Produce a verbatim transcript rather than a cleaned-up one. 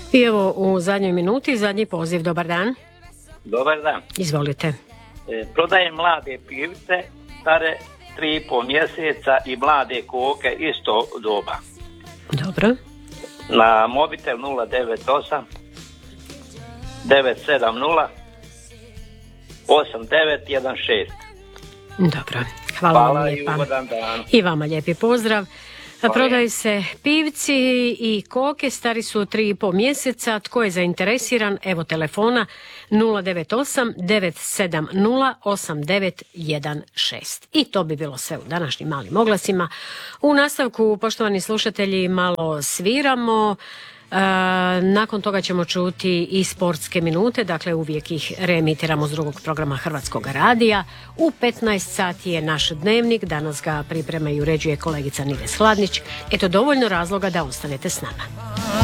I evo u zadnjoj minuti, zadnji poziv, dobar dan. Dobar dan. Izvolite. E, prodajem mlade pivce, stare tri i pol mjeseca i mlade koke isto doba. Dobro. Na mobitel nula devet osam devet sedam nula osam devet jedan šest. Dobro. Hvala, Hvala vam i lijepa. ugodan dan. I vama lijepi pozdrav. Prodaju se pivci i koke, stari su tri i pol mjeseca. Tko je zainteresiran? Evo telefona nula devet osam devet sedam nula osam devet jedan šest. I to bi bilo sve u današnjim malim oglasima. U nastavku, poštovani slušatelji, malo sviramo. E, nakon toga ćemo čuti i sportske minute, dakle uvijek ih reemitiramo s drugog programa Hrvatskog radija. U petnaest sati je naš dnevnik, danas ga priprema i uređuje kolegica Nives Hladnić. Eto dovoljno razloga da ostanete s nama.